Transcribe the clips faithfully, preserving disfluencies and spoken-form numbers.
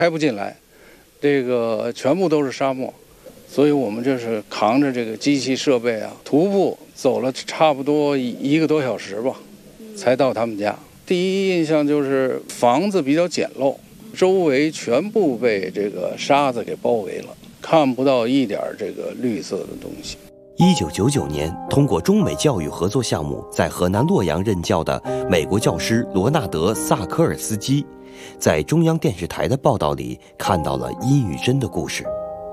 开不进来，这个全部都是沙漠，所以我们这是扛着这个机器设备啊，徒步走了差不多一个多小时吧，才到他们家。第一印象就是房子比较简陋，周围全部被这个沙子给包围了，看不到一点这个绿色的东西。 一九九九年，通过中美教育合作项目，在河南洛阳任教的美国教师罗纳德·萨科尔斯基，在中央电视台的报道里看到了殷玉珍的故事。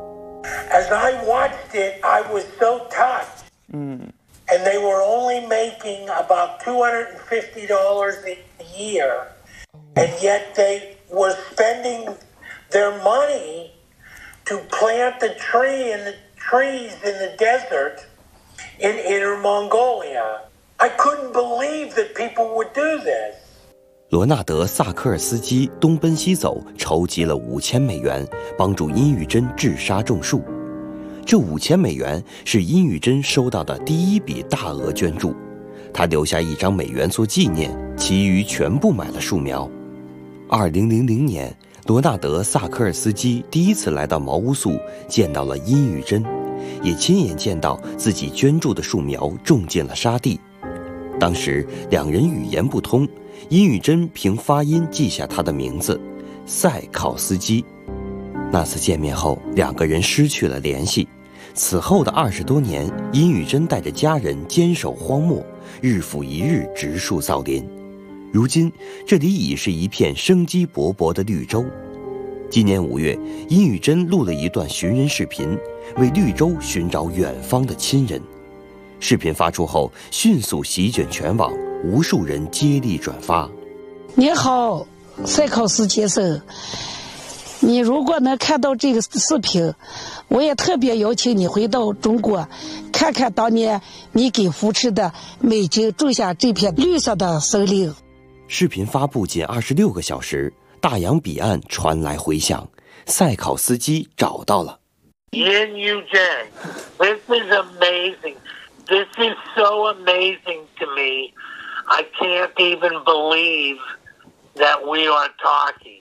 As I watched it, I was so touched. 嗯 And they were only making about two hundred fifty dollars a year, and yet they were spending their money to plant the tree in the trees in the desert in Inner Mongolia. I couldn't believe that people would do this. 罗纳德·萨科尔斯基东奔西走，筹集了五千美元，帮助殷玉珍治沙种树。这五千美元是殷玉珍收到的第一笔大额捐助，他留下一张美元做纪念，其余全部买了树苗。二零零零年，罗纳德·萨科尔斯基第一次来到毛乌素，见到了殷玉珍，也亲眼见到自己捐助的树苗种进了沙地。当时两人语言不通，殷玉珍凭发音记下他的名字塞考斯基。那次见面后，两个人失去了联系。此后的二十多年，殷玉珍带着家人坚守荒漠，日复一日植树造林。如今，这里已是一片生机勃勃的绿洲。今年五月，殷玉珍录了一段寻人视频，为绿洲寻找远方的亲人。视频发出后，迅速席卷全网，无数人接力转发。 你好，塞考斯先生，你如果能看到这个视频，我也特别邀请你回到中国，看看当年你给扶持的美军种下这片绿色的森林。 视频发布仅二十六个小时，大洋彼岸传来回响，塞考斯基找到了。 Yin Eugen, this is amazing. This is so amazing to me. I can't even believe that we are talking.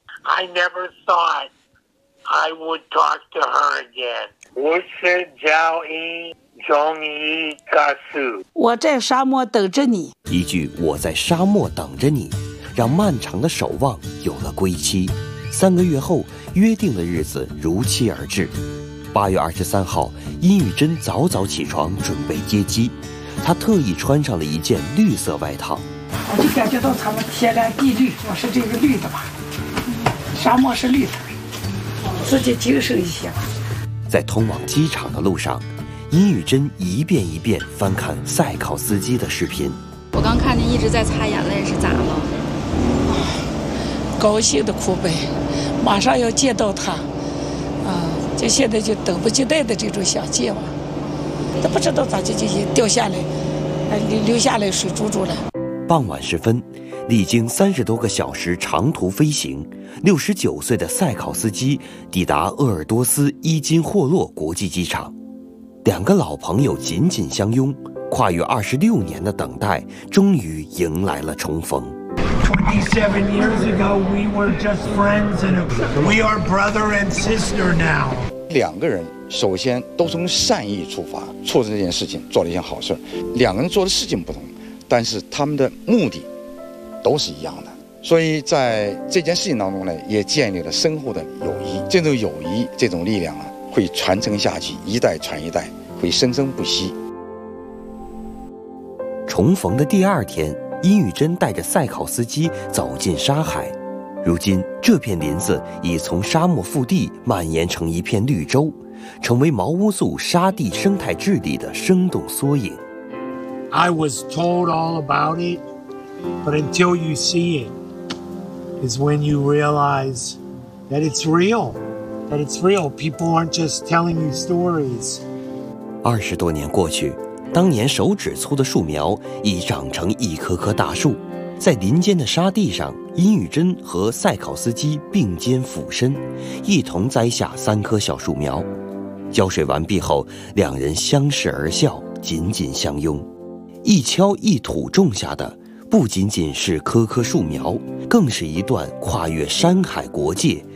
I never thought I would talk to her again. 我是赵英终于告诉我在沙漠等着你。 一句我在沙漠等着你，让漫长的守望有了归期。三个月后，约定的日子如期而至。八月二十三号，殷玉珍早早起床准备接机，她特意穿上了一件绿色外套。 我就感觉到他们天蓝地绿，我是这个绿的吧，沙漠是绿的，自己精神一些。 在通往机场的路上，殷玉珍一遍一遍翻看塞考斯基的视频。 我刚看见一直在擦眼泪，是咋了？ 高兴的哭呗，马上要见到他，啊，就现在就等不及待的这种想见嘛，都不知道咋就就掉下来，流流下来水珠珠了。 傍晚时分，历经三十多个小时长途飞行，六十九岁的塞考斯基抵达鄂尔多斯伊金霍洛国际机场。两个老朋友紧紧相拥，跨越二十六年的等待，终于迎来了重逢。 twenty-seven years ago, we were just friends, and we are brother and sister now. 两个人首先都从善意出发，做这件事情，做了一件好事。两个人做的事情不同，但是他们的目的都是一样的。所以在这件事情当中呢，也建立了深厚的友谊。这种友谊，这种力量啊，会传承下去，一代传一代，会生生不息。 重逢的第二天，殷玉珍带着塞考斯基走进沙海。如今，这片林子已从沙漠腹地蔓延成一片绿洲，成为毛乌素沙地生态治理的生动缩影。 I was told all about it, but until you see it is when you realize that it's real, that it's real. People aren't just telling you stories. 二十多年过去，当年手指粗的树苗已长成一棵棵大树。在林间的沙地上，殷玉珍和塞考斯基并肩俯身，一同栽下三棵小树苗。浇水完毕后，两人相视而笑，紧紧相拥。一锹一土种下的，不仅仅是棵棵树苗，更是一段跨越山海国界、